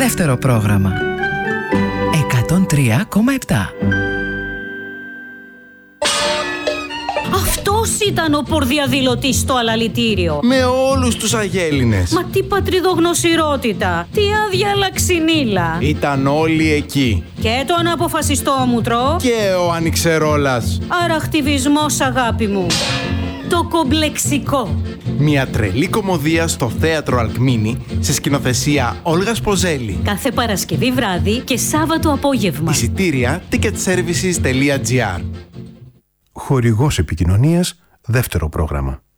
Δεύτερο πρόγραμμα 103,7. Αυτός ήταν ο πορδιαδηλωτής στο αλαλητήριο. Με όλους τους αγέλινες. Μα τι πατριδογνωσιρότητα, τι άδεια ξυνήλα. Ήταν όλοι εκεί. Και το αναποφασιστόμουτρο. Και ο Ανιξερόλας. Άρα χτιβισμός, αγάπη μου. Το κομπλεξικό. Μια τρελή κωμωδία στο θέατρο Αλκμίνη σε σκηνοθεσία Όλγας Ποζέλη. Κάθε Παρασκευή βράδυ και Σάββατο απόγευμα. Εισιτήρια ticketservices.gr. Χορηγός επικοινωνίας, δεύτερο πρόγραμμα.